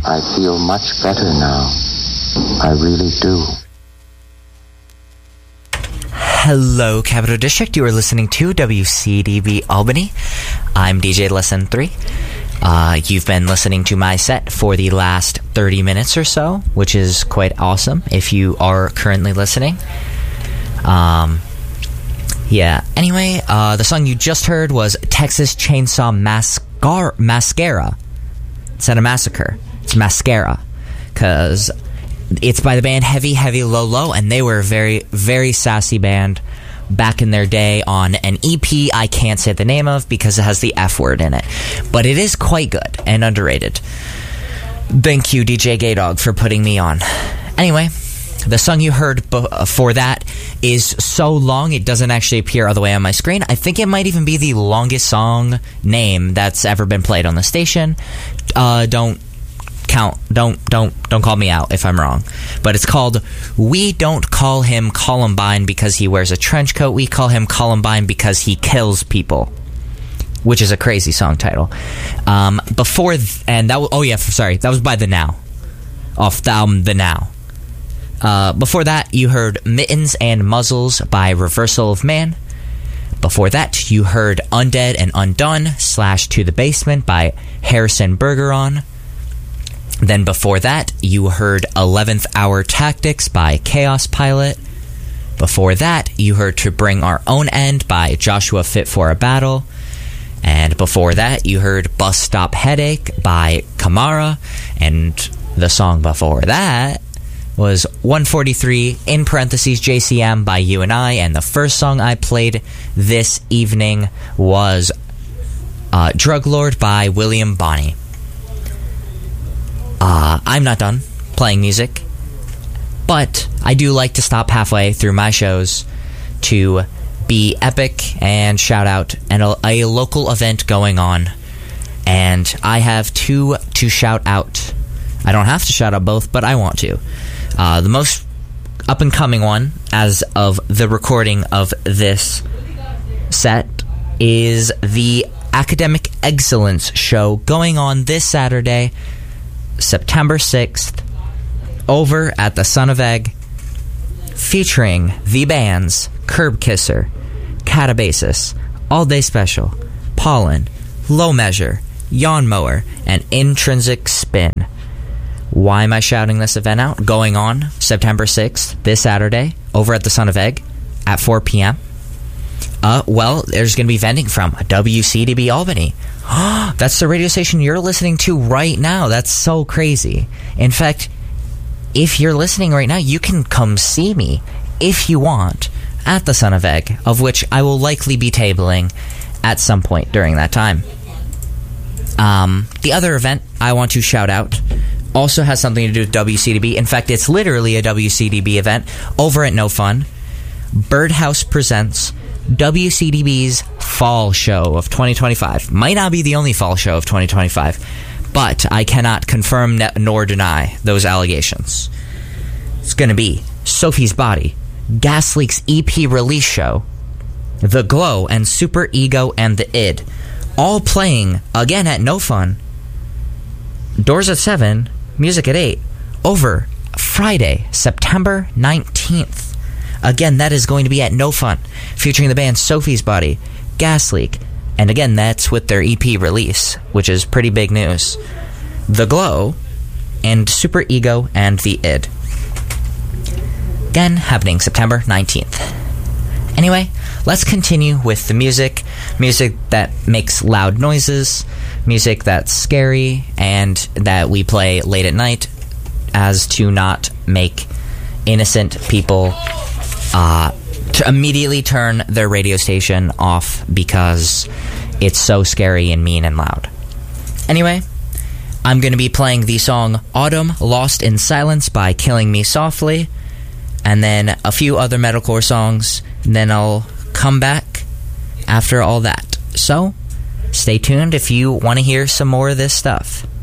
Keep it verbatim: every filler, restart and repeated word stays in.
I feel much better now. I really do. Hello, Capital District. You are listening to W C D B Albany. I'm D J Lesson three. Uh, you've been listening to my set for the last thirty minutes or so, which is quite awesome if you are currently listening. Um, yeah. Anyway, uh, the song you just heard was Texas Chainsaw Mascar- Mascara. It's not a massacre. It's Mascara. Because it's by the band Heavy Heavy Low Low, and they were a very, very sassy band back in their day on an E P I can't say the name of because it has the F word in it. But it is quite good and underrated. Thank you, D J Gaydog, for putting me on. Anyway, the song you heard before that is so long it doesn't actually appear all the way on my screen. I think it might even be the longest song name that's ever been played on the station. Uh, don't count. Don't don't don't call me out if I'm wrong. But it's called We Don't Call Him Columbine Because He Wears a Trench Coat. We call him Columbine because he kills people. Which is a crazy song title. Um, before th- and that w- oh yeah, sorry, that was by The Now, off the album The Now. Uh, before that, you heard Mittens and Muzzles by Reversal of Man. Before that, you heard Undead and Undone slash To the Basement by Harrison Bergeron. Then before that, you heard eleventh Hour Tactics by Chaos Pilot. Before that, you heard To Bring Our Own End by Joshua Fit for a Battle. And before that, you heard Bus Stop Headache by Kamara. And the song before that was one forty-three, in parentheses, J C M by You and I. And the first song I played this evening was uh, Drug Lord by William Bonney. Uh, I'm not done playing music, but I do like to stop halfway through my shows to be epic and shout out and a, a local event going on. And I have two to shout out. I don't have to shout out both, but I want to. Uh, the most up-and-coming one, as of the recording of this set, is the Academic Excellence Show going on this Saturday, September sixth, over at the Son of Egg, featuring the bands Curb Kisser, Catabasis, All Day Special, Pollen, Low Measure, Yawn Mower, and Intrinsic Spin. Why am I shouting this event out? Going on September sixth, this Saturday, over at the Son of Egg at four p.m. Uh, well, there's going to be vending from W C D B Albany. That's the radio station you're listening to right now. That's so crazy. In fact, if you're listening right now, you can come see me, if you want, at the Son of Egg, of which I will likely be tabling at some point during that time. Um, the other event I want to shout out also has something to do with W C D B. In fact, it's literally a W C D B event over at No Fun. Birdhouse presents W C D B's Fall Show of twenty twenty-five. Might not be the only fall show of twenty twenty-five, but I cannot confirm ne- nor deny those allegations. It's going to be Sophie's Body, Gas Leak's E P release show, The Glow, and Super Ego and the Id, all playing again at No Fun. Doors at seven, music at eight, over Friday, September nineteenth. Again, that is going to be at No Fun, featuring the band Sophie's Body, Gas Leak, and again, that's with their E P release, which is pretty big news. The Glow, and Super Ego and the Id. Again, happening September nineteenth. Anyway, let's continue with the music. Music that makes loud noises, music that's scary, and that we play late at night as to not make innocent people uh, to immediately turn their radio station off because it's so scary and mean and loud. Anyway, I'm going to be playing the song Autumn Lost in Silence by Killing Me Softly, and then a few other metalcore songs, and then I'll come back after all that. So, stay tuned if you want to hear some more of this stuff.